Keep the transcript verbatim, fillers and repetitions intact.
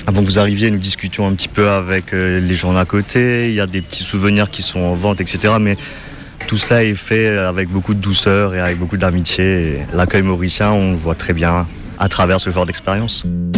Avant que vous arriviez, nous discutions un petit peu avec les gens d'à côté. Il y a des petits souvenirs qui sont en vente, et cetera. Mais tout ça est fait avec beaucoup de douceur et avec beaucoup d'amitié. Et l'accueil mauricien, on le voit très bien à travers ce genre d'expérience.